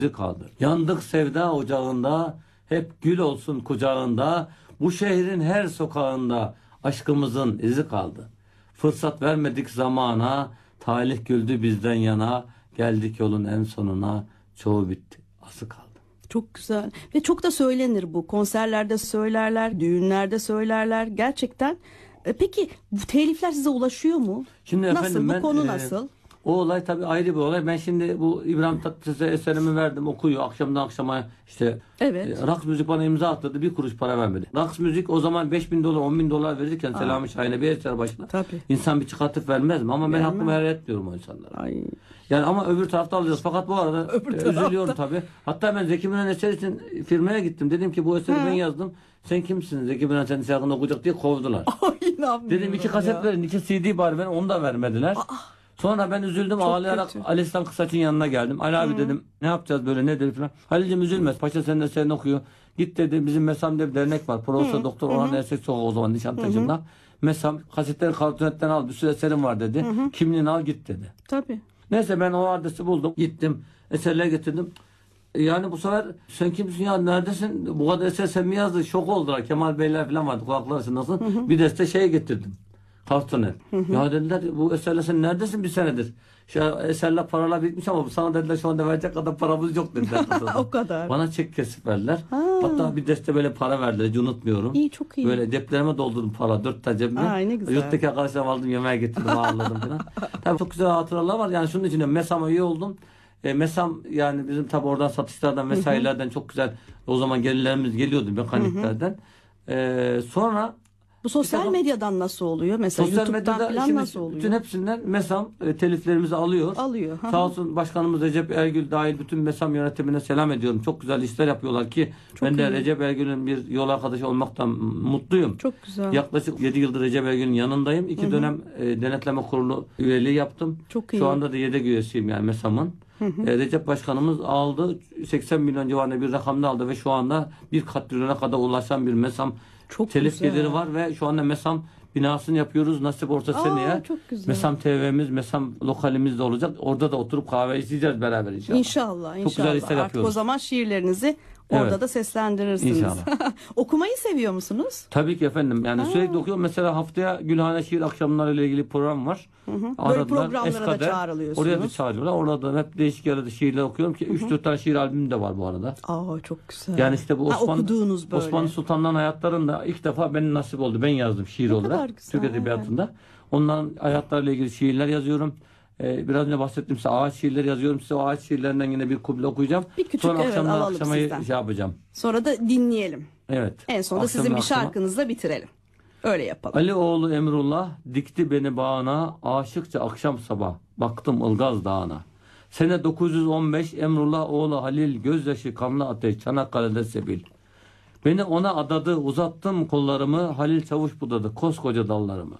kaldı. Yandık sevda ocağında, hep gül olsun kucağında. Bu şehrin her sokağında aşkımızın izi kaldı. Fırsat vermedik zamana, talih güldü bizden yana. Geldik yolun en sonuna, çoğu bitti, azı kaldı. Çok güzel ve çok da söylenir bu. Konserlerde söylerler, düğünlerde söylerler. Gerçekten. Peki bu telifler size ulaşıyor mu? Şimdi nasıl? efendim, Bu ben, konu nasıl? O olay tabii ayrı bir olay. Ben şimdi bu İbrahim Tatlıses'e eserimi verdim, okuyor. Akşamdan akşama işte Evet. Raks Müzik bana imza attırdı. Bir kuruş para vermedi. Raks Müzik o zaman 5.000 dolar, 10.000 dolar verirken Selami Şahin'e bir eser başına. Tabii. İnsan bir çıkartıp vermez mi? Ama ben Vermem. hakkımı helal etmiyorum o insanlara. Ay. Yani ama öbür tarafta alacağız. Fakat bu arada üzülüyorum tabii. Hatta ben Zeki Müren eser için firmaya gittim. Dedim ki bu eseri ben yazdım. Sen kimsin? Zeki Müren senin eserini okuyacak diye kovdular. Ay, inanmıyorum Dedim 2 kaset ya. verin, 2 CD bari verin. Onu da vermediler. Sonra ben üzüldüm, ağlayarak kötü. Ali İhsan Kısaç'ın yanına geldim. Ali abi dedim, ne yapacağız böyle, nedir falan. Halil'cim üzülme, paşa senin eserini okuyor. Git dedi, bizim MESAM diye bir dernek var. Profesör Doktor Orhan Ersek Soğuk o zaman Nişantaşı'nda. MESAM kasetleri kartonetten al, bir sürü eserim var dedi. Kimliğini al git dedi. Tabii. Neyse ben o adresi buldum. Gittim, eserleri getirdim. Yani bu sefer sen kimsin ya, neredesin? Bu kadar eser sen mi yazdın? Şok oldular. Kemal Beyler falan vardı kulakları arasındasın. Bir deste şey getirdim. Kartonet. Ya dediler, bu eserle sen neredesin bir senedir? Şu eserler paralar bitmiş ama sana dediler şu anda verecek kadar paramız yok dediler. O kadar. Bana çek kesip verdiler. Hatta bir deste böyle para verdiler, hiç unutmuyorum. İyi, çok iyi. Böyle ceplerime doldurdum para, 4 tane cebime. Ay, ne güzel. Yurttaki arkadaşlarım aldım, yemeğe getirdim, ağırladım falan. Tabii çok güzel hatıralar var. Yani şunun için de MESAM'a üye oldum. MESAM yani bizim tabi oradan satışlardan vesairelerden çok güzel o zaman gelirlerimiz geliyordu mekaniklerden. Sonra Bu sosyal medyadan nasıl oluyor? Mesela sosyal YouTube'dan medyada falan şimdi nasıl oluyor? bütün hepsinden MESAM teliflerimizi alıyor. Alıyor. Sağ olsun başkanımız Recep Ergül dahil bütün MESAM yönetimine selam ediyorum. Çok güzel işler yapıyorlar ki ben de Recep Ergül'ün bir yol arkadaşı olmaktan mutluyum. Çok güzel. Yaklaşık 7 yıldır Recep Ergül'ün yanındayım. 2 dönem denetleme kurulu üyeliği yaptım. Çok iyi. Şu anda da yedek üyesiyim yani MESAM'ın. Recep Başkanımız aldı. 80 milyon civarında bir rakamda aldı ve şu anda bir katrilyona kadar ulaşan bir MESAM Çok telif güzel. geliri var ve şu anda MESAM binasını yapıyoruz. Nasip olsa seneye. Çok güzel. MESAM TV'miz, MESAM lokalimiz de olacak. Orada da oturup kahve içeceğiz beraber inşallah. İnşallah. Çok güzel işler Artık yapıyoruz. o zaman şiirlerinizi orada Evet. da seslendirirsiniz. İnşallah. Okumayı seviyor musunuz? Tabii ki efendim. Yani sürekli okuyorum. Mesela haftaya Gülhane Şiir Akşamları ile ilgili program var. Böyle programlara da çağrılıyorsunuz. Oraya da çağırıyorlar. Orada da hep değişik yerlerde şiirler okuyorum ki 3-4 tane şiir albümüm de var bu arada. Aa, çok güzel. Yani işte bu okuduğunuz böyle. Osmanlı Sultanların hayatlarında ilk defa benim nasip oldu. Ben yazdım şiir Ne olarak. kadar güzel. Türk Edebiyatı'nda. Onların hayatlarıyla ilgili şiirler yazıyorum. Biraz önce bahsettim size, ağaç şiirleri yazıyorum. Size o ağaç şiirlerinden yine bir kuble okuyacağım. Bir küçük, sonra evet, akşamdan alalım akşama sizden. şey yapacağım. Sonra da dinleyelim. Evet. En sonunda Akşamdan sizin bir akşama. şarkınızla bitirelim. Öyle yapalım. Ali oğlu Emrullah dikti beni bağına, aşıkça akşam sabah baktım Ilgaz Dağı'na. Sene 915 Emrullah oğlu Halil gözyaşı kanlı ateş Çanakkale'de sebil. Beni ona adadı, uzattım kollarımı, Halil Çavuş budadı koskoca dallarımı.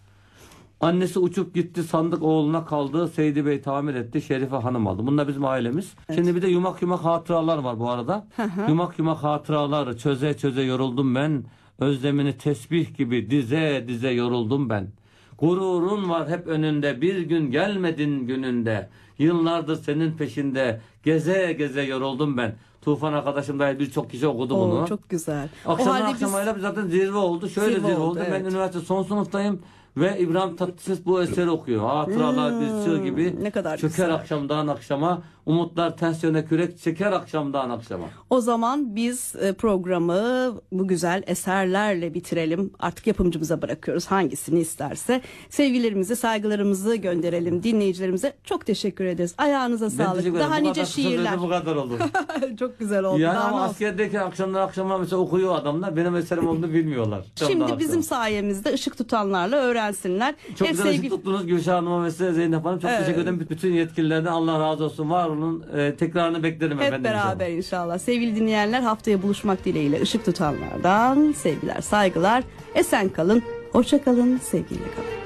Annesi uçup gitti, sandık oğluna kaldı, Seydi Bey tamir etti, Şerife Hanım aldı. Bunlar bizim ailemiz. Evet. Şimdi bir de yumak yumak hatıralar var bu arada. Yumak yumak hatıralar, çöze çöze yoruldum ben. Özlemini tesbih gibi dize dize yoruldum ben. Gururun var hep önünde, bir gün gelmedin gününde. Yıllardır senin peşinde, geze geze yoruldum ben. Tufan arkadaşım dahil birçok kişi okudu bunu. Çok güzel. Akşamdan akşamayla zaten zirve oldu. Şöyle zirve oldu. Evet. Ben üniversite son sınıftayım ve İbrahim Tatlıses bu eseri okuyor. Hatıralar bir sır gibi. Ne kadar çöker güzel. akşamdan akşama. Umutlar ters yöne kürek çeker akşamdan akşama. O zaman biz programı bu güzel eserlerle bitirelim. Artık yapımcımıza bırakıyoruz hangisini isterse. Sevgilerimizi, saygılarımızı gönderelim dinleyicilerimize. Çok teşekkür ederiz. Ayağınıza sağlık. Daha nice şiirler. Bu kadar olur. Çok güzel oldu. Yani Daha ama ne olsun? askerdeyken akşamdan akşama mesela okuyor adamlar. Benim eserim olduğunu bilmiyorlar. Şimdi bizim sayemizde ışık tutanlarla öğrensinler. Çok güzel ışık tuttunuz Gülşah Hanım'a ve size Zeynep Hanım. Çok teşekkür ederim. Bütün yetkililerden Allah razı olsun. Var olun. Tekrarını beklerim hep efendim. beraber inşallah. Sevgili dinleyenler, haftaya buluşmak dileğiyle ışık tutanlardan sevgiler, saygılar. Esen kalın, hoşça kalın, sevgiyle kalın.